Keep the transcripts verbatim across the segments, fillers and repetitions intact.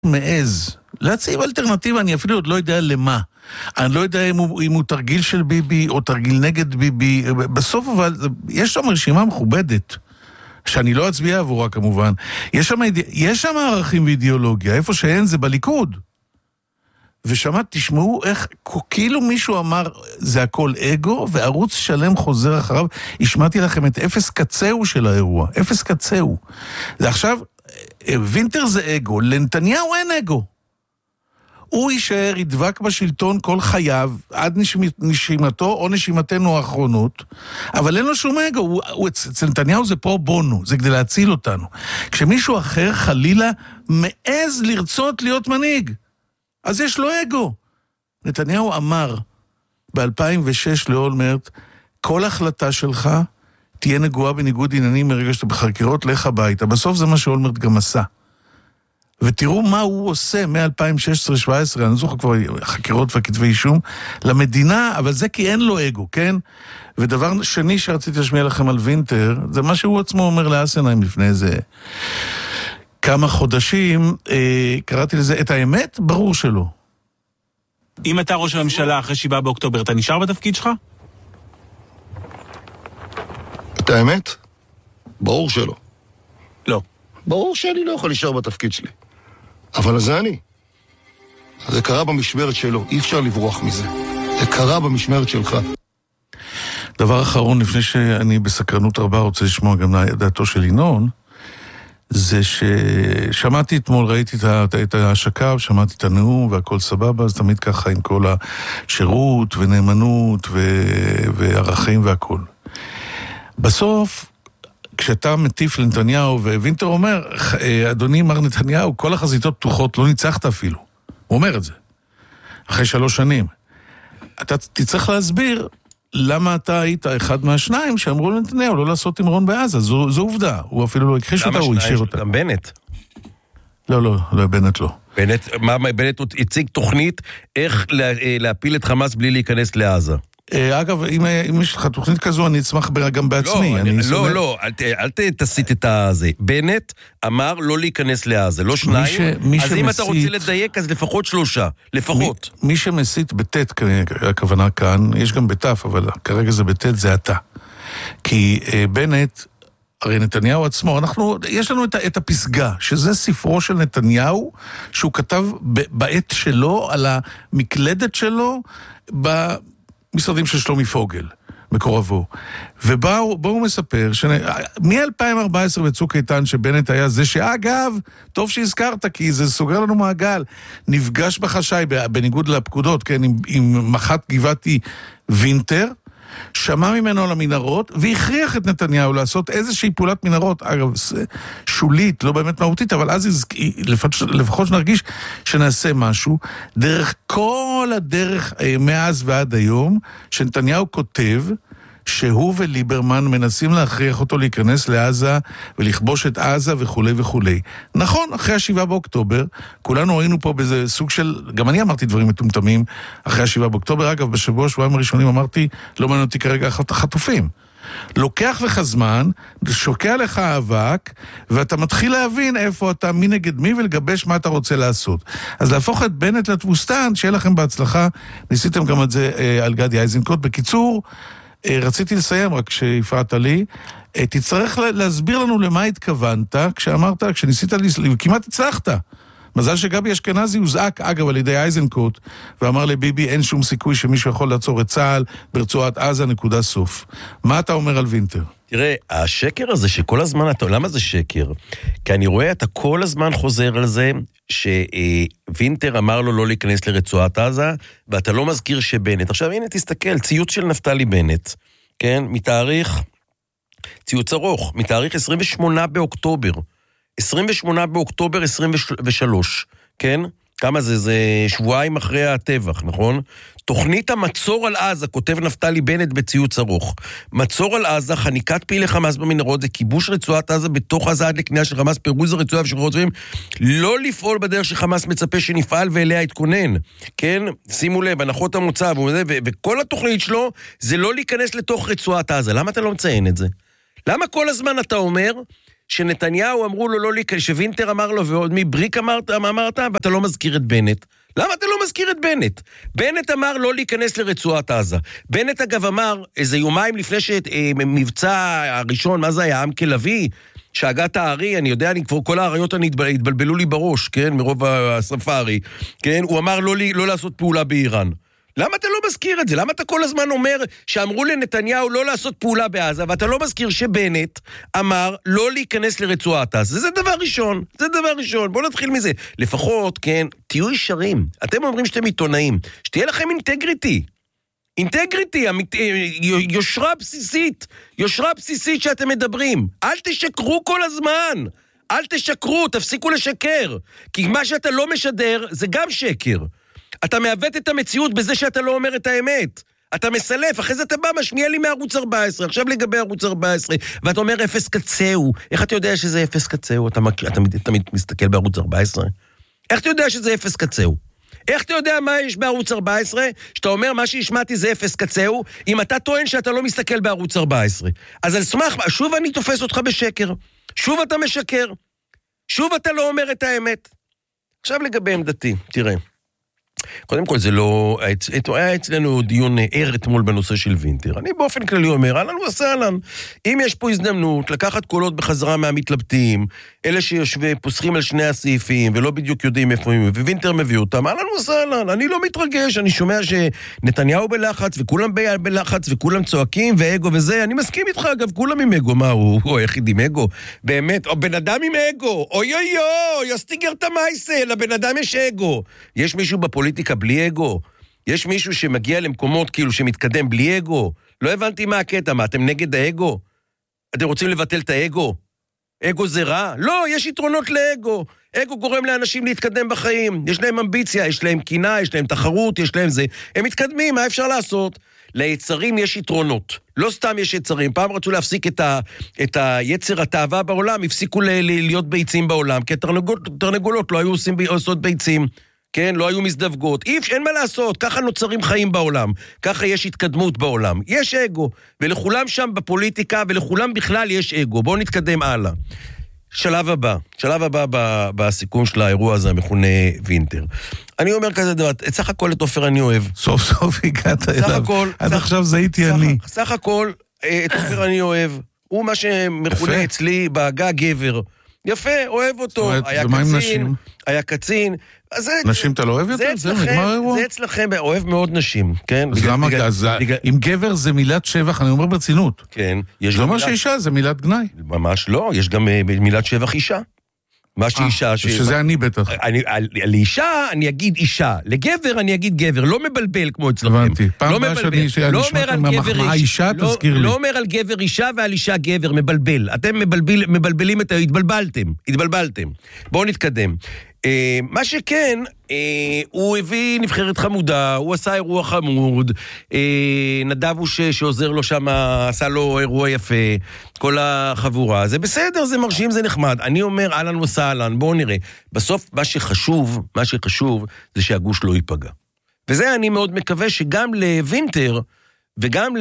מעז להציב אלטרנטיבה, אני אפילו עוד לא יודע למה. אני לא יודע אם הוא, אם הוא תרגיל של ביבי או תרגיל נגד ביבי. בסוף אבל יש שם רשימה מכובדת, שאני לא אצביע עבורה כמובן. יש שם, יש שם ערכים ואידיאולוגיה, איפה שאין זה בליכוד. ושמעת, תשמעו איך, כאילו מישהו אמר, זה הכל אגו, וערוץ שלם חוזר אחריו. השמעתי לכם את אפס קצהו של האירוע, אפס קצהו. זה עכשיו, וינטר זה אגו, לנתניהו אין אגו. הוא יישאר, ידבק בשלטון כל חייו, עד נשימתו או נשימתנו האחרונות, אבל אין לו שום אגו. הוא, הוא, אצל נתניהו זה פרו בונו, זה כדי להציל אותנו. כשמישהו אחר חלילה מעז לרצות להיות מנהיג, אז יש לו אגו. נתניהו אמר ב-אלפיים ושש לאולמרט, כל החלטה שלך תהיה נגועה בניגוד עניינים מרגע שאתה בחקירות, לך הביתה. בסוף זה מה שאולמרט גם עשה. ותראו מה הוא עושה מ-אלפיים ושש עשרה שבע עשרה, אני זוכר כבר חקירות וכתבי אישום, למדינה, אבל זה כי אין לו אגו, כן? ודבר שני שרציתי לשמיע לכם על וינטר, זה מה שהוא עצמו אומר לאסנהיים לפני איזה כמה חודשים, אה, קראתי לזה, את האמת, ברור שלא. אם אתה ראש הממשלה אחרי שבעה באוקטובר, אתה נשאר בתפקיד שלך? את האמת? ברור שלא. לא. ברור שאני לא יכול להישאר בתפקיד שלי. אבל זה אני. זה קרה במשמרת שלו, אי אפשר לברוח מזה. זה קרה במשמרת שלך. דבר אחרון, לפני שאני בסקרנות רבה רוצה לשמוע גם דעתו של ינון, זה ששמעתי אתמול, ראיתי את ההשקה, שמעתי את הנאום והכל סבבה, אז תמיד ככה עם כל השירות ונאמנות וערכים והכל. בסוף, כשאתה מטיף לנתניהו, ווינטר אומר, אדוני מר נתניהו, כל החזיתות פתוחות, לא ניצחת אפילו. הוא אומר את זה. אחרי שלוש שנים. אתה תצטרך להסביר למה אתה היית אחד מהשניים שאמרו לנתניהו לא לעשות תמרון בעזה. זו, זו עובדה. הוא אפילו לא הכחיש אותה, הוא השאיר אותה. גם בנט. לא, לא, לא, בנט לא. בנט, מה, בנט הציג תוכנית איך לה, להפיל את חמאס בלי להיכנס לעזה. אגב, אם, אם יש לך תוכנית כזו, אני אצמח גם בעצמי. לא, אני לא, סומך... לא, אל, אל תסיט את הזה. בנט אמר לא להיכנס לעזה, לא שניים. מי ש, מי אז שמסית... אם אתה רוצה לדייק, אז לפחות שלושה, לפחות. מי, מי שמסית בטט, הכוונה כאן, יש גם בטף, אבל כרגע זה בטט, זה אתה. כי אה, בנט, הרי נתניהו עצמו, אנחנו, יש לנו את, את הפסגה, שזה ספרו של נתניהו, שהוא כתב ב, בעת שלו, על המקלדת שלו, ב... משרדים של שלומי פוגל, מקורבו. ובו הוא מספר, מ-אלפיים וארבע עשרה בצוק איתן שבנט היה זה שאגב, טוב שהזכרת, כי זה סוגר לנו מעגל, נפגש בחשאי, בניגוד לפקודות, כן, עם, עם מח"ט גבעתי וינטר, שמע ממנו על המנהרות, והכריח את נתניהו לעשות איזושהי פעולת מנהרות, אגב, שולית, לא באמת מהותית, אבל אז לפחות שנרגיש שנעשה משהו, דרך כל הדרך מאז ועד היום, שנתניהו כותב, שהוא וליברמן מנסים להכריח אותו להיכנס לעזה ולכבוש את עזה וכו' וכו'. נכון, אחרי השבעה באוקטובר, כולנו ראינו פה באיזה סוג של, גם אני אמרתי דברים מטומטמים אחרי השבעה באוקטובר, אגב, בשבוע, שבועיים הראשונים אמרתי, לא מעניין אותי כרגע החטופים. לוקח לך זמן, שוקע לך האבק, ואתה מתחיל להבין איפה אתה, מי נגד מי, ולגבש מה אתה רוצה לעשות. אז להפוך את בנט לתבוסתן, שיהיה לכם בהצלחה, ניסיתם גם את זה אה, על גדי איזנקוט. בקיצור, רציתי לסיים רק כשהפרעת לי, תצטרך להסביר לנו למה התכוונת, כשאמרת, כשניסית, וכמעט הצלחת. מזל שגבי אשכנזי הוזעק, אגב, על ידי איזנקוט, ואמר לביבי, אין שום סיכוי שמישהו יכול לעצור את צה"ל ברצועת עזה, נקודה סוף. מה אתה אומר על וינטר? תראה, השקר הזה שכל הזמן, אתה, למה זה שקר? כי אני רואה, אתה כל הזמן חוזר על זה, שווינטר אמר לו לא להיכנס לרצועת עזה, ואתה לא מזכיר שבנט. עכשיו, הנה, תסתכל, ציוץ של נפתלי בנט, כן? מתאריך, ציוץ ארוך, מתאריך עשרים ושמונה באוקטובר, עשרים ושמונה באוקטובר עשרים ושלוש, כן? כמה זה? זה שבועיים אחרי הטבח, נכון? תוכנית המצור על עזה, כותב נפתלי בנט בציוץ ארוך. מצור על עזה, חניקת פעילי חמאס במנהרות, זה כיבוש רצועת עזה בתוך עזה עד לקנייה של חמאס, פירוז הרצועה ושחרור צבאיים, לא לפעול בדרך שחמאס מצפה שנפעל ואליה יתכונן. כן? שימו לב, הנחות המוצא, וכל התוכנית שלו זה לא להיכנס לתוך רצועת עזה. למה אתה לא מציין את זה? למה כל הזמן אתה אומר שנתניהו אמרו לו לא להיכנס, שווינטר אמר לו, ועוד מבריק אמרת, אמרת, ואתה לא מזכיר את בנט. למה אתה לא מזכיר את בנט? בנט אמר לא להיכנס לרצועת עזה. בנט אגב אמר, איזה יומיים לפני שמבצע הראשון, מה זה היה? עם כלבי, שהגעת הארי, אני יודע, אני כבר כל האריות התבלבלו לי בראש, כן, מרוב הספארי, כן, הוא אמר לא, לא לעשות פעולה באיראן. למה אתה לא מזכיר את זה? למה אתה כל הזמן אומר שאמרו לנתניהו לא לעשות פעולה בעזה, ואתה לא מזכיר שבנט אמר לא להיכנס לרצועת עזה? זה דבר ראשון, זה דבר ראשון. בואו נתחיל מזה. לפחות, כן, תהיו ישרים. אתם אומרים שאתם עיתונאים, שתהיה לכם אינטגריטי. אינטגריטי, יושרה בסיסית, יושרה בסיסית שאתם מדברים. אל תשקרו כל הזמן. אל תשקרו, תפסיקו לשקר. כי מה שאתה לא משדר, זה גם שקר. אתה מעוות את המציאות בזה שאתה לא אומר את האמת. אתה מסלף, אחרי זה אתה בא, משמיע לי מערוץ ארבע עשרה, עכשיו לגבי ערוץ ארבע עשרה, ואתה אומר אפס קצהו. איך אתה יודע שזה אפס קצהו? אתה, אתה תמיד מסתכל בערוץ ארבע עשרה? איך אתה יודע שזה אפס קצהו? איך אתה יודע מה יש בערוץ ארבע עשרה? שאתה אומר מה שהשמעתי זה אפס קצהו, אם אתה טוען שאתה לא מסתכל בערוץ ארבע עשרה. אז על סמך, שוב אני תופס אותך בשקר. שוב אתה משקר. שוב אתה לא אומר את האמת. עכשיו לגבי עמדתי, תראה. קודם כל זה לא, היה אצלנו דיון ער אתמול בנושא של וינטר. אני באופן כללי אומר, אהלן וסהלן, אם יש פה הזדמנות לקחת קולות בחזרה מהמתלבטים, אלה שיושבים, פוסחים על שני הסעיפים, ולא בדיוק יודעים איפה הם, ווינטר מביא אותם, אהלן וסהלן, אני לא מתרגש, אני שומע שנתניהו בלחץ, וכולם בלחץ, וכולם צועקים, ואגו וזה, אני מסכים איתך, אגב, כולם עם אגו, מה הוא, הוא היחיד עם אגו, באמת, או בן אדם עם אגו, אוי אוי אוי, יסטיגר את המייסה, לבן אדם יש אגו. יש מישהו בפוליטיקה בלי אגו? יש מישהו שמגיע למקומות כאילו שמתקדם בלי אגו? לא הבנתי מה הקטע, מה, אתם נגד האגו? אתם רוצים לבטל את האגו? אגו זה רע? לא, יש יתרונות לאגו. אגו גורם לאנשים להתקדם בחיים. יש להם אמביציה, יש להם קינה, יש להם תחרות, יש להם זה. הם מתקדמים, מה אפשר לעשות? ליצרים יש יתרונות. לא סתם יש יצרים. פעם רצו להפסיק את, ה, את היצר התאווה בעולם, הפסיקו ל, ל, להיות ביצים בעולם, כי תרנגולות, תרנגולות לא היו עושים, עושות ביצים. כן, לא היו מזדווגות. אי אפשר, אין מה לעשות, ככה נוצרים חיים בעולם, ככה יש התקדמות בעולם. יש אגו, ולכולם שם בפוליטיקה, ולכולם בכלל יש אגו. בואו נתקדם הלאה. שלב הבא, שלב הבא ב, בסיכום של האירוע הזה, המכונה וינטר. אני אומר כזה דבר, את סך הכל את אופר אני אוהב. סוף סוף הגעת אליו. עד עכשיו זה הייתי אני. סך הכל את אופר אני אוהב. הוא מה שמכונה אצלי בהגה גבר. יפה, אוהב אותו. היה קצין, היה קצין. נשים אתה לא אוהב יותר? זה אצלכם, זה אצלכם, אוהב מאוד נשים, כן? אז למה, אם גבר זה מילת שבח, אני אומר ברצינות. כן. זה אומר שאישה זה מילת גנאי. ממש לא, יש גם מילת שבח אישה. מה שאישה... שזה אני בטח. לאישה אני אגיד אישה, לגבר אני אגיד גבר, לא מבלבל כמו אצלכם. הבנתי. פעם באה שאני אשמע מהמחמאה אישה, תזכיר לי. לא אומר על גבר אישה ועל אישה גבר, מבלבל. אתם מבלבלים את... התבלבלתם, התבלבלתם. בואו נתקדם. מה שכן, הוא הביא נבחרת חמודה, הוא עשה אירוע חמוד, נדב הוא שעוזר לו שם, עשה לו אירוע יפה, כל החבורה, זה בסדר, זה מרשים, זה נחמד. אני אומר, אהלן וסהלן, בואו נראה. בסוף מה שחשוב, מה שחשוב, זה שהגוש לא ייפגע. וזה אני מאוד מקווה שגם לוינטר, וגם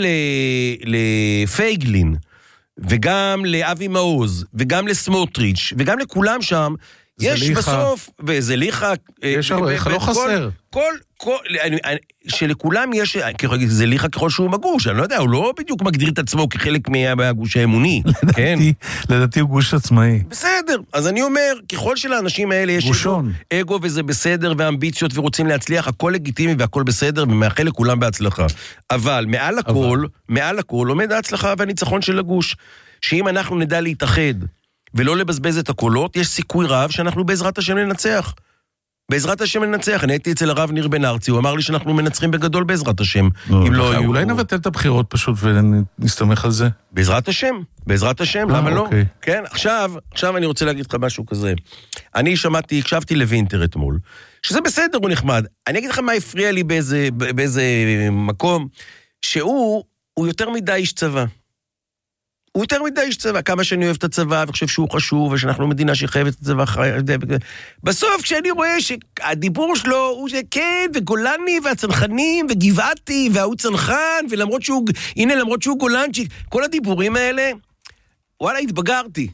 לפייגלין, וגם לאבי מעוז, וגם לסמוטריץ', וגם לכולם שם, יש בסוף, וזה ליחה... יש הרבה, לא חסר. כל, כל, שלכולם יש, זה ליחה ככל שהוא מגוש, אני לא יודע, הוא לא בדיוק מגדיר את עצמו כחלק מהגוש האמוני, כן? לדעתי הוא גוש עצמאי. בסדר, אז אני אומר, ככל שלאנשים האלה יש אגו, וזה בסדר, ואמביציות, ורוצים להצליח, הכל לגיטימי והכל בסדר, ומאחל לכולם בהצלחה. אבל מעל הכל, מעל הכל, עומד ההצלחה והניצחון של הגוש, שאם אנחנו נדע להתאחד, ולא לבזבז את הקולות, יש סיכוי רב שאנחנו בעזרת השם ננצח. בעזרת השם ננצח. אני הייתי אצל הרב ניר בן ארצי, הוא אמר לי שאנחנו מנצחים בגדול בעזרת השם. אולי נבטל את הבחירות פשוט ונסתמך על זה. בעזרת השם, בעזרת השם, למה לא? כן, עכשיו, עכשיו אני רוצה להגיד לך משהו כזה. אני שמעתי, הקשבתי לוינטר אתמול, שזה בסדר, הוא נחמד. אני אגיד לך מה הפריע לי באיזה מקום, שהוא, הוא יותר מדי איש צבא. הוא יותר מדי איש צבא, כמה שאני אוהב את הצבא, וחושב שהוא חשוב, ושאנחנו מדינה שחייבת את הצבא. בסוף, כשאני רואה שהדיבור שלו הוא כן, וגולני, והצנחנים, וגבעתי, והוא צנחן, ולמרות שהוא, הנה, למרות שהוא גולנצ'יק, כל הדיבורים האלה, וואלה, התבגרתי.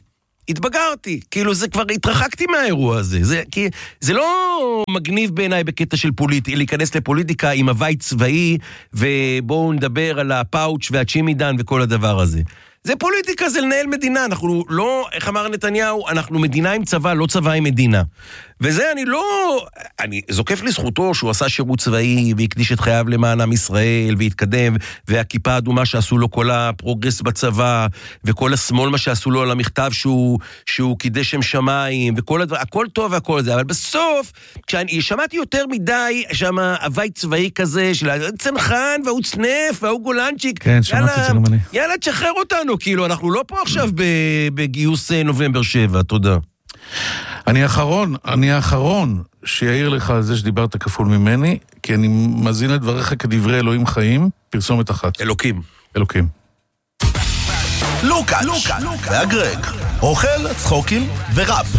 התבגרתי, כאילו זה כבר התרחקתי מהאירוע הזה, זה, כי, זה לא מגניב בעיניי בקטע של פוליטי, להיכנס לפוליטיקה עם הווי צבאי, ובואו נדבר על הפאוץ' והצ'ימידן וכל הדבר הזה. זה פוליטיקה, זה לנהל מדינה, אנחנו לא, איך אמר נתניהו, אנחנו מדינה עם צבא, לא צבא עם מדינה. וזה אני לא, אני זוקף לזכותו שהוא עשה שירות צבאי, והקדיש את חייו למען עם ישראל, והתקדם, והכיפה האדומה שעשו לו כל הפרוגרס בצבא, וכל השמאל מה שעשו לו על המכתב שהוא, שהוא קידש שם שמיים, וכל הדבר, הכל טוב והכל זה, אבל בסוף, כשאני שמעתי יותר מדי, שם הווי צבאי כזה, של צנחן, והוא צנף, והוא גולנצ'יק, כן, שמעתי את זה גם אני. יאללה, תשחרר אותנו, כאילו, אנחנו לא פה עכשיו בגיוס נובמבר שבע, תודה. אני האחרון, אני האחרון שיעיר לך על זה שדיברת כפול ממני, כי אני מזין את דבריך כדברי אלוהים חיים, פרסומת אחת. אלוקים. אלוקים. לוקאץ' והגרג, אוכל, צחוקים וראפ.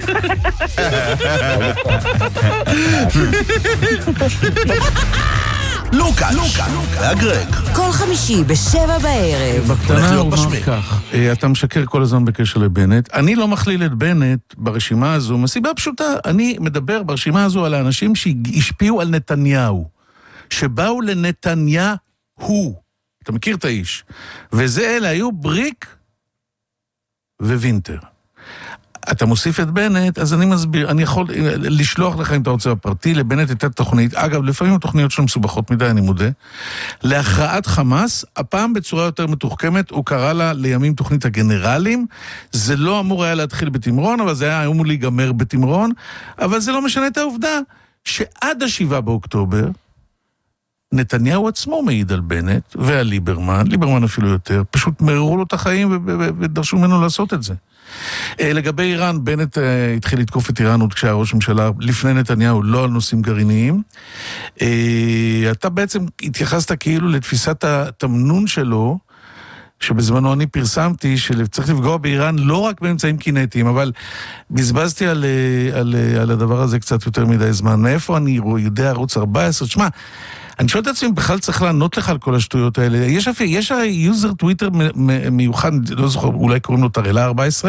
לוקאץ' והגרג. כל חמישי בשבע בערב. בקטנה הוא אומר כך, אתה משקר כל הזמן בקשר לבנט. אני לא מכליל את בנט ברשימה הזו, מסיבה פשוטה. אני מדבר ברשימה הזו על האנשים שהשפיעו על נתניהו, שבאו לנתניהו. אתה מכיר את האיש. וזה אלה היו בריק ווינטר. אתה מוסיף את בנט, אז אני מסביר, אני יכול לשלוח לך אם אתה רוצה בפרטי, לבנט הייתה תוכנית, אגב, לפעמים התוכניות שלו מסובכות מדי, אני מודה, להכרעת חמאס, הפעם בצורה יותר מתוחכמת, הוא קרא לה לימים תוכנית הגנרלים, זה לא אמור היה להתחיל בתמרון, אבל זה היה אמור להיגמר בתמרון, אבל זה לא משנה את העובדה, שעד השבעה באוקטובר, נתניהו עצמו מעיד על בנט, ועל ליברמן, ליברמן אפילו יותר, פשוט מררו לו את החיים ודרשו ממנו לעשות את זה. לגבי איראן, בנט התחיל לתקוף את איראן עוד כשהיה ראש ממשלה לפני נתניהו, לא על נושאים גרעיניים. אתה בעצם התייחסת כאילו לתפיסת התמנון שלו, שבזמנו אני פרסמתי שצריך לפגוע באיראן לא רק באמצעים קינטיים, אבל בזבזתי על, על, על הדבר הזה קצת יותר מדי זמן. מאיפה אני יודע ערוץ ארבע עשרה? תשמע, אני שואל את עצמי, בכלל צריך לענות לך על כל השטויות האלה. יש אפילו, יש היוזר טוויטר מיוחד, לא זוכר, אולי קוראים לו תרלה ארבע עשרה,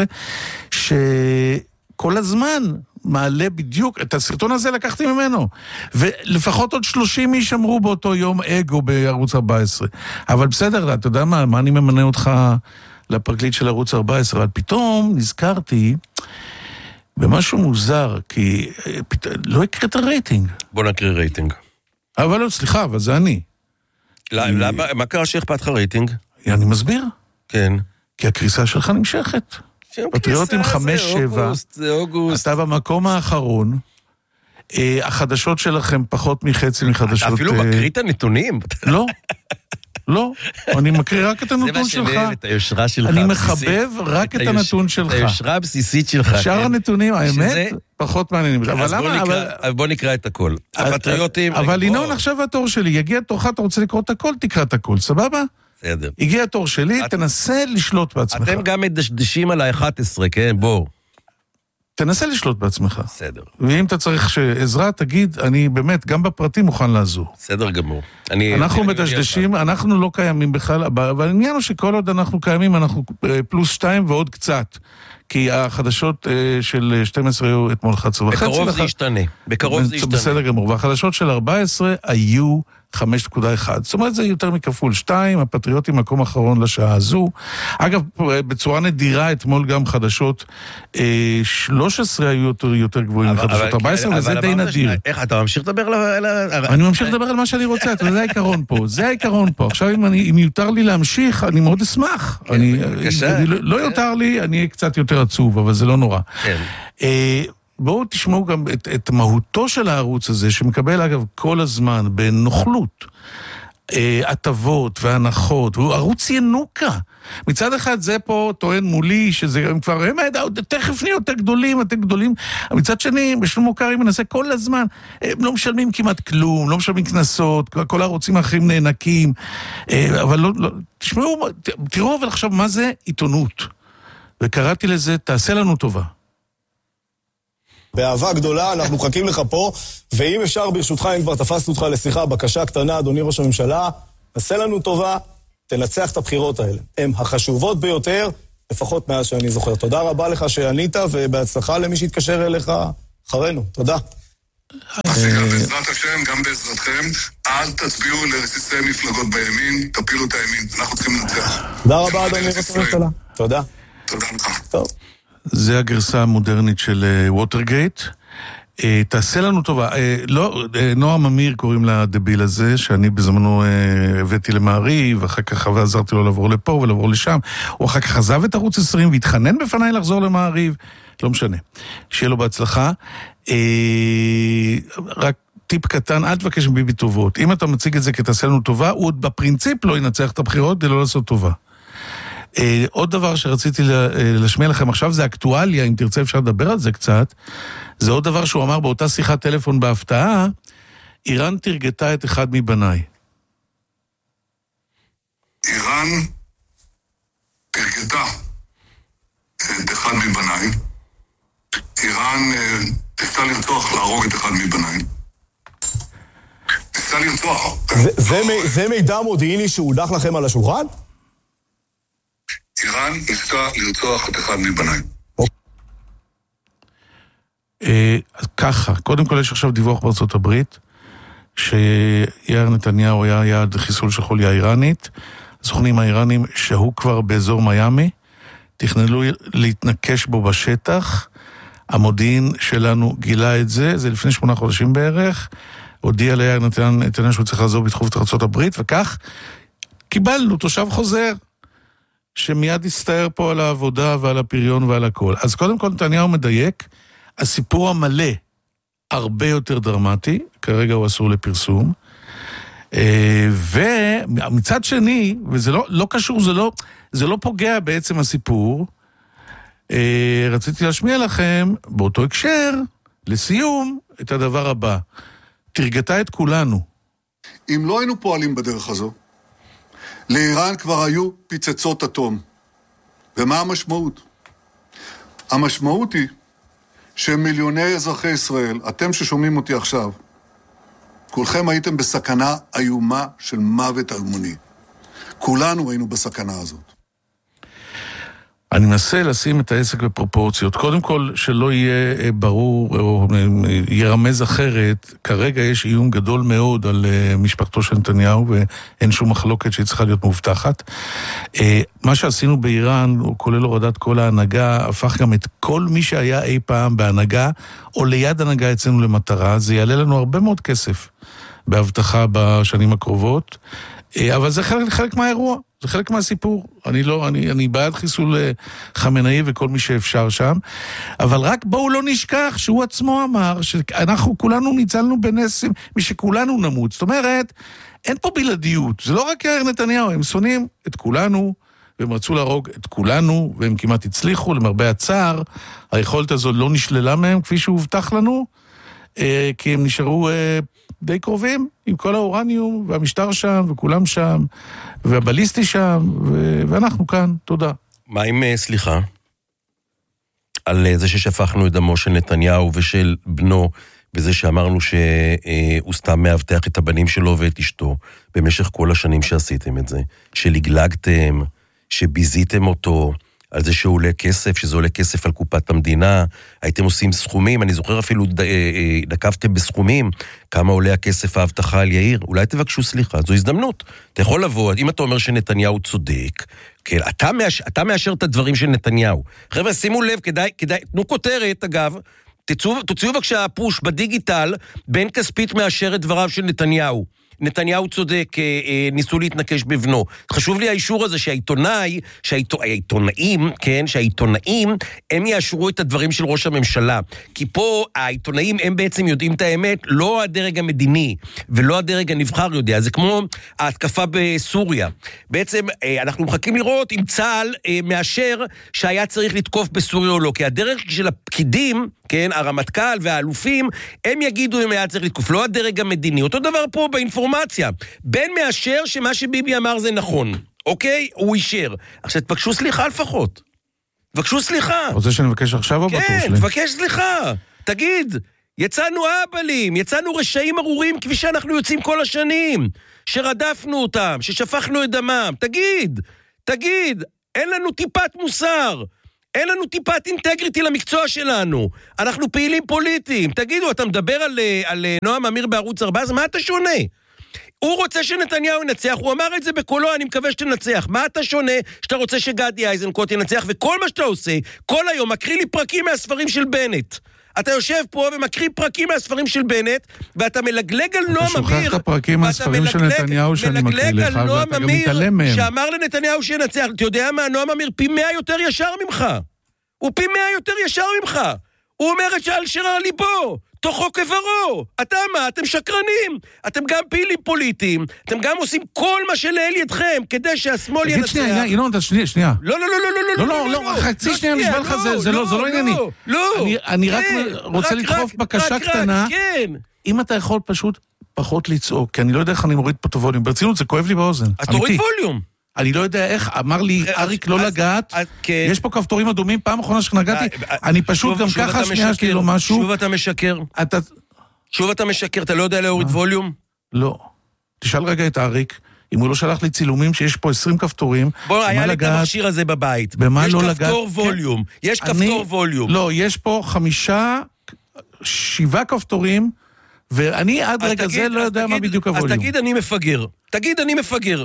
שכל הזמן מעלה בדיוק, את הסרטון הזה לקחתי ממנו, ולפחות עוד שלושים איש אמרו באותו יום אגו בערוץ ארבע עשרה. אבל בסדר, אתה יודע מה, מה אני ממנה אותך לפרקליט של ערוץ ארבע עשרה? אבל פתאום נזכרתי במשהו מוזר, כי פת... לא הקראת רייטינג. בוא נקריא רייטינג. אבל לא, סליחה, אבל זה אני. למה, מה קרה שאכפת לך רייטינג? אני מסביר. כן. כי הקריסה שלך נמשכת. פטריוטים חמש שבע, זה אוגוסט. אתה במקום האחרון, החדשות שלכם פחות מחצי מחדשות... אתה אפילו מקריא את הנתונים. לא, לא, אני מקריא רק את הנתון שלך. זה מה שמאב את היושרה שלך. אני מחבב רק את הנתון שלך. את היושרה הבסיסית שלך. שאר הנתונים, האמת, פחות מעניינים. אז בוא נקרא את הכל. הפטריוטים... אבל ינון, עכשיו התור שלי, יגיע תורך, אתה רוצה לקרוא את הכל, תקרא את הכל, סבבה? בסדר. הגיע התור שלי, תנסה לשלוט בעצמך. אתם גם מדשדשים על ה-אחת עשרה, כן? בוא. תנסה לשלוט בעצמך. בסדר. ואם אתה צריך שעזרה, תגיד, אני באמת, גם בפרטים מוכן לעזור. בסדר גמור. אנחנו מדשדשים, אנחנו לא קיימים בכלל, אבל העניין הוא שכל עוד אנחנו קיימים, אנחנו פלוס שתיים ועוד קצת. כי החדשות של שתים עשרה היו אתמול אחת עשרה וחצי. בקרוב זה ישתנה. בקרוב זה ישתנה. בסדר גמור. והחדשות של ארבע עשרה היו חמש נקודה אחת. זאת אומרת, זה יותר מכפול שתיים, הפטריוטים מקום אחרון לשעה הזו. אגב, בצורה נדירה, אתמול גם חדשות שלוש עשרה היו יותר, יותר גבוהים מחדשות ארבע עשרה, וזה די נדיר. איך, אתה ממשיך לדבר על... אני ממשיך לדבר על מה שאני רוצה, זה העיקרון פה, זה העיקרון פה. עכשיו, אם יותר לי להמשיך, אני מאוד אשמח. לא יותר לי, אני אהיה קצת יותר עצוב, אבל זה לא נורא. בואו תשמעו גם את, את מהותו של הערוץ הזה, שמקבל אגב כל הזמן בנוכלות, הטבות והנחות, הוא ערוץ ינוקה. מצד אחד זה פה טוען מולי, שזה הם כבר, הם תכף נהיו יותר גדולים, אתם גדולים. מצד שני, בשלמה קרעי מנסה כל הזמן, הם לא משלמים כמעט כלום, לא משלמים כנסות, כל הערוצים האחרים נאנקים, אבל לא, לא, תשמעו, תראו אבל עכשיו מה זה עיתונות. וקראתי לזה, תעשה לנו טובה. באהבה גדולה, אנחנו מחכים לך פה, ואם אפשר ברשותך, אם כבר תפסנו אותך לשיחה, בקשה קטנה, אדוני ראש הממשלה, עשה לנו טובה, תנצח את הבחירות האלה. הן החשובות ביותר, לפחות מאז שאני זוכר. תודה רבה לך שענית, ובהצלחה למי שהתקשר אליך אחרינו. תודה. בעזרת השם, גם בעזרתכם, אל תצביעו לרסיסי מפלגות בימין, תפילו את הימין, אנחנו צריכים לנצח. תודה רבה, אדוני ראש הממשלה. תודה. תודה לך. טוב. זה הגרסה המודרנית של ווטרגייט. תעשה לנו טובה. נועם אמיר קוראים לדביל הזה, שאני בזמנו הבאתי למעריב, ואחר כך עזרתי לו לעבור לפה ולעבור לשם. הוא אחר כך עזב את ערוץ עשרים והתחנן בפניי לחזור למעריב. לא משנה. שיהיה לו בהצלחה. רק טיפ קטן, אל תבקש מביבי טובות. אם אתה מציג את זה כתעשה לנו טובה, הוא עוד בפרינציפ לא ינצח את הבחירות, כדי לא לעשות טובה. עוד דבר שרציתי לשמיע לכם עכשיו, זה אקטואליה, אם תרצה אפשר לדבר על זה קצת, זה עוד דבר שהוא אמר באותה שיחת טלפון בהפתעה, איראן תרגתה את אחד מבניי. איראן תרגתה את אחד מבניי. איראן תסתה לרצוח, להרוג את אחד מבניי. תסתה לרצוח. זה מידע מודיעיני שהודח לכם על השולחן? איראן ניסתה לרצוח את אחד מבניי. ככה, קודם כל יש עכשיו דיווח בארצות הברית, שיאיר נתניהו היה יעד חיסול של חוליה איראנית, הסוכנים האיראנים שהו כבר באזור מיאמי, תכננו להתנקש בו בשטח, המודיעין שלנו גילה את זה, זה לפני שמונה חודשים בערך, הודיע ליאיר נתניהו שהוא צריך לעזור בתחום את ארצות הברית, וכך קיבלנו תושב חוזר, שמיד יסתער פה על העבודה ועל הפריון ועל הכל. אז קודם כל נתניהו מדייק, הסיפור המלא הרבה יותר דרמטי, כרגע הוא אסור לפרסום, ומצד שני, וזה לא, לא קשור, זה לא, זה לא פוגע בעצם הסיפור, רציתי להשמיע לכם באותו הקשר, לסיום, את הדבר הבא. תרגתה את כולנו. אם לא היינו פועלים בדרך הזו, לאיראן כבר היו פיצצות אטום. ומה המשמעות? המשמעות היא שמיליוני אזרחי ישראל, אתם ששומעים אותי עכשיו, כולכם הייתם בסכנה איומה של מוות אלמוני. כולנו היינו בסכנה הזאת. אני מנסה לשים את העסק בפרופורציות. קודם כל, שלא יהיה ברור או ירמז אחרת, כרגע יש איום גדול מאוד על משפחתו של נתניהו, ואין שום מחלוקת שהיא צריכה להיות מובטחת. מה שעשינו באיראן, כולל הורדת כל ההנהגה, הפך גם את כל מי שהיה אי פעם בהנהגה, או ליד הנהגה אצלנו למטרה, זה יעלה לנו הרבה מאוד כסף בהבטחה בשנים הקרובות, אבל זה חלק, חלק מהאירוע. זה חלק מהסיפור. אני לא, אני, אני בעד חיסול חמינאי וכל מי שאפשר שם, אבל רק בואו לא נשכח שהוא עצמו אמר שאנחנו כולנו ניצלנו בנסים, מי שכולנו נמות. זאת אומרת, אין פה בלעדיות. זה לא רק יאיר נתניהו, הם שונאים את כולנו, והם רצו להרוג את כולנו, והם כמעט הצליחו, למרבה הצער. היכולת הזו לא נשללה מהם, כפי שהובטח לנו, כי הם נשארו די קרובים, עם כל האורניום, והמשטר שם, וכולם שם, והבליסטי שם, ו... ואנחנו כאן. תודה. מה עם סליחה? על זה ששפכנו את דמו של נתניהו ושל בנו, בזה שאמרנו שהוא סתם מאבטח את הבנים שלו ואת אשתו, במשך כל השנים שעשיתם את זה, שלגלגתם, שביזיתם אותו, על זה שהוא עולה כסף, שזה עולה כסף על קופת המדינה, הייתם עושים סכומים, אני זוכר אפילו נקבתם בסכומים, כמה עולה הכסף ההבטחה על יאיר, אולי תבקשו סליחה, זו הזדמנות. אתה יכול לבוא, אם אתה אומר שנתניהו צודק, כן, אתה, מאשר, אתה מאשר את הדברים של נתניהו. חבר'ה, שימו לב, כדאי, כדאי, תנו כותרת, אגב, תוציאו, תוציאו בבקשה פוש בדיגיטל, בין כספית מאשר את דבריו של נתניהו. נתניהו צודק, ניסו להתנקש בבנו. חשוב לי האישור הזה שהעיתונאי, שהעיתונאים, כן, שהעיתונאים, הם יאשרו את הדברים של ראש הממשלה. כי פה העיתונאים הם בעצם יודעים את האמת, לא הדרג המדיני, ולא הדרג הנבחר יודע. זה כמו ההתקפה בסוריה. בעצם אנחנו מחכים לראות אם צה"ל מאשר שהיה צריך לתקוף בסוריה או לא. כי הדרג של הפקידים, כן, הרמטכ"ל והאלופים, הם יגידו אם היה צריך לתקוף, לא הדרג המדיני. אותו דבר פה באינפורמציה. בין מאשר שמה שביבי אמר זה נכון, אוקיי? הוא אישר. עכשיו, תבקשו סליחה לפחות. תבקשו סליחה. רוצה שאני מבקש עכשיו או בטוח שלי? כן, תבקש סליחה. תגיד, יצאנו אבלים, יצאנו רשעים ארורים כפי שאנחנו יוצאים כל השנים, שרדפנו אותם, ששפכנו את דמם. תגיד, תגיד, אין לנו טיפת מוסר. אין לנו טיפת אינטגריטי למקצוע שלנו. אנחנו פעילים פוליטיים. תגידו, אתה מדבר על, על נועם אמיר בערוץ ארבע, אז מה אתה שונה? הוא רוצה שנתניהו ינצח, הוא אמר את זה בקולו, אני מקווה שתנצח. מה אתה שונה שאתה רוצה שגדי איזנקוט ינצח, וכל מה שאתה עושה, כל היום מקריא לי פרקים מהספרים של בנט. אתה יושב פה ומקריא פרקים מהספרים של בנט, ואתה מלגלג על נועם אמיר. אתה שוכח את הפרקים מהספרים של נתניהו שאני מקריא לך, ואתה גם מתעלם מהם. שאמר לנתניהו שינצח, אתה יודע מה, נועם אמיר פי מאה יותר ישר ממך. הוא פי מאה יותר ישר ממך. הוא אומר את שעל שרה ליבו, תוכו כברו. אתה מה? אתם שקרנים. אתם גם פעילים פוליטיים, אתם גם עושים כל מה שלאל ידכם, כדי שהשמאל ינצח. תגיד שנייה, ינון, שנייה, שנייה. לא, לא, לא, לא, לא, לא, לא, חצי שנייה נשמע לך, זה לא ענייני. אני רק רוצה לדחוף בקשה קטנה. אם אתה יכול פשוט פחות לצעוק, כי אני לא יודע איך אני מוריד פה את הווליום. ברצינות, זה כואב לי באוזן. אז תוריד ווליום. אני לא יודע איך, אמר לי אריק לא לגעת, יש פה כפתורים אדומים, פעם אחרונה שנגעתי, אני פשוט גם ככה שנייה שלי לא משהו. שוב אתה משקר. שוב אתה משקר, אתה לא יודע להוריד ווליום? לא. תשאל רגע את אריק, אם הוא לא שלח לי צילומים שיש פה עשרים כפתורים, בוא, היה לי את המכשיר הזה בבית. במה לא לגעת? יש כפתור ווליום. יש כפתור ווליום. לא, יש פה חמישה, שבעה כפתורים, ואני עד רגע זה לא יודע מה בדיוק הווליום. אז תגיד אני מפגר. תגיד אני מפגר.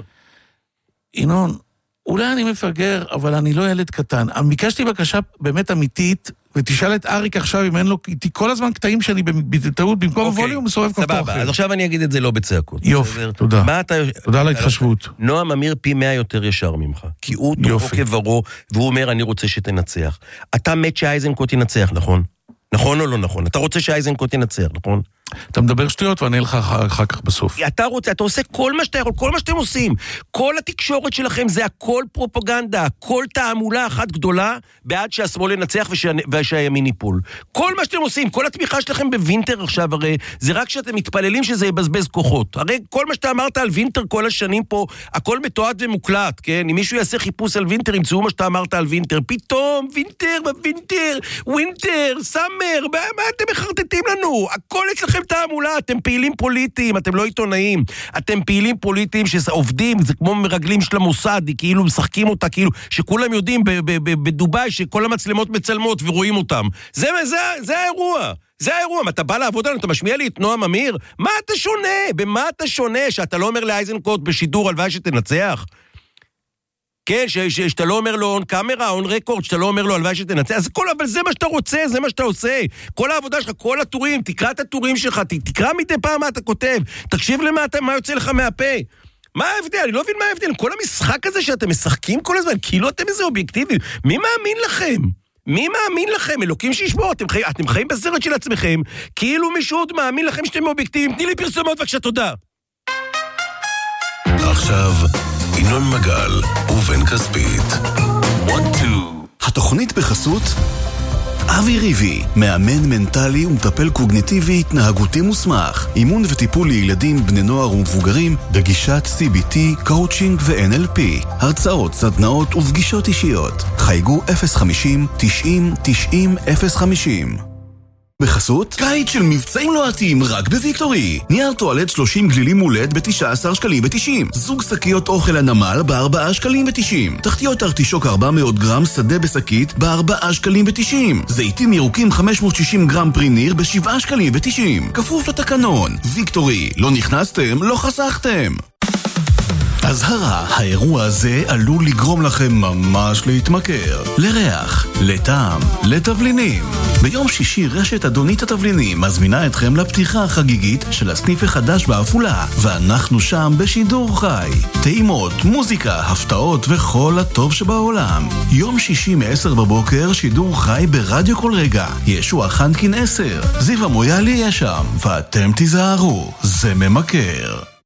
ינון, אולי אני מפגר, אבל אני לא ילד קטן. ביקשתי בקשה באמת אמיתית, ותשאל את אריק עכשיו אם אין לו, איתי כל הזמן קטעים שאני בטעות במקום הווליום, מסובב כפתור אחר. סבבה, אז עכשיו אני אגיד את זה לא בצעקות. יופי, תודה. תודה על ההתחשבות. נועם אמיר פי מאה יותר ישר ממך, כי הוא תוכו כברו, והוא אומר אני רוצה שתנצח. אתה מת שאייזנקוט ינצח, נכון? נכון או לא נכון? אתה רוצה שאייזנקוט ינצח, נכון? אתה מדבר שטויות ואני אלך אחר כך בסוף. אתה רוצה, אתה עושה כל מה שאתה יכול, כל מה שאתם עושים. כל התקשורת שלכם זה הכל פרופגנדה, הכל תעמולה אחת גדולה, בעד שהשמאל ינצח ושהימין ייפול. כל מה שאתם עושים, כל התמיכה שלכם בווינטר עכשיו, הרי זה רק שאתם מתפללים שזה יבזבז כוחות. הרי כל מה שאתה אמרת על וינטר כל השנים פה, הכל מתועד ומוקלט, כן? אם מישהו יעשה חיפוש על וינטר, ימצאו מה שאתה אמרת על וינטר. פתאום, וינטר, וינטר, וינטר, סאמר, מה אתם מחרטטים לנו? הכל אצלכם תעמולה, אתם פעילים פוליטיים, אתם לא עיתונאים, אתם פעילים פוליטיים שעובדים, זה כמו מרגלים של המוסד, כאילו משחקים אותה, כאילו שכולם יודעים בדובאי שכל המצלמות מצלמות ורואים אותם. זה, זה, זה האירוע. זה האירוע, אתה בא לעבוד עלינו, אתה משמיע לי את נועם אמיר? מה אתה שונה? במה אתה שונה? שאתה לא אומר לאייזנקוט בשידור הלוואי שתנצח? כן, ש- ש- שאתה לא אומר לו און קאמרה, און רקורד, שאתה לא אומר לו הלוואי שתנצח, אז כל, אבל זה מה שאתה רוצה, זה מה שאתה עושה. כל העבודה שלך, כל הטורים, תקרא את הטורים שלך, ת, תקרא מדי פעם מה אתה כותב, תקשיב למה אתה, מה יוצא לך מהפה. מה ההבדל? אני לא מבין מה ההבדל. כל המשחק הזה שאתם משחקים כל הזמן, כאילו אתם איזה אובייקטיבי. מי מאמין לכם? מי מאמין לכם? אלוקים שישמור, אתם, חי... אתם חיים בסרט של עצמכם, כאילו מישהו עוד מאמין לכם שאתם אובייקטיביים. תני לי פרסומות בבקשה, תודה. עכשיו ינון מגל ובן כספית. התוכנית בחסות אבי ריבי, מאמן מנטלי ומטפל קוגניטיבי התנהגותי מוסמך, אימון וטיפול לילדים, בני נוער ומבוגרים בגישת סי בי טי, קואוצ'ינג ו-אן אל פי, הרצאות, סדנאות ופגישות אישיות. חייגו אפס חמישים תשעים תשעים אפס חמישים. בחסות קיץ של מבצעים לוהטים רק בוויקטורי. נייר טואלט שלושים גלילים מולד ב-תשעה עשר שקלים ו-תשעים. זוג שקיות אוכל הנמל ב-ארבעה שקלים ו-תשעים. תחתיות ארטישוק ארבע מאות גרם שדה בשקית ב-ארבעה שקלים ו-תשעים. זיתים ירוקים חמש מאות ושישים גרם פרי ניר ב-שבעה שקלים ו-תשעים. כפוף לתקנון. ויקטורי, לא נכנסתם, לא חסכתם. הזהרה, האירוע הזה עלול לגרום לכם ממש להתמכר. לריח, לטעם, לתבלינים. ביום שישי רשת אדונית התבלינים מזמינה אתכם לפתיחה החגיגית של הסניף החדש בעפולה, ואנחנו שם בשידור חי. טעימות, מוזיקה, הפתעות וכל הטוב שבעולם. יום שישי מ-עשר בבוקר שידור חי ברדיו כל רגע. ישוע חנקין עשר. זיו המויאלי יהיה שם, ואתם תיזהרו, זה ממכר.